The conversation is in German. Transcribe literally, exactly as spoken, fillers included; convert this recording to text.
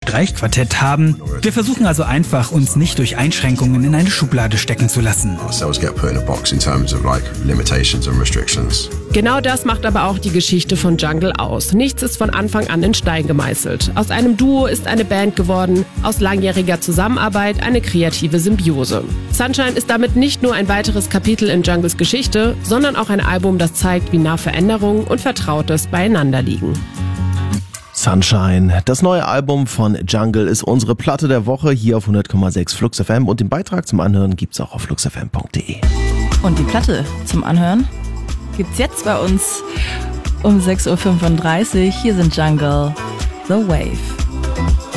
Streichquartett haben. Wir versuchen also einfach, uns nicht durch Einschränkungen in eine Schublade stecken zu lassen. Genau das macht aber auch die Geschichte von Jungle aus. Nichts ist von Anfang an in Stein gemeißelt. Aus einem Duo ist eine Band geworden, aus langjähriger Zusammenarbeit eine kreative Symbiose. Sunshine ist damit nicht nur ein weiteres Kapitel in Jungles Geschichte, sondern auch ein Album, das zeigt, wie nah Veränderung und Vertrautes beieinander liegen. Sunshine, das neue Album von Jungle, ist unsere Platte der Woche hier auf hundert Komma sechs Flux F M und den Beitrag zum Anhören gibt's auch auf flux f m punkt d e. Und die Platte zum Anhören gibt's jetzt bei uns um sechs Uhr fünfunddreißig. Hier sind Jungle, The Wave.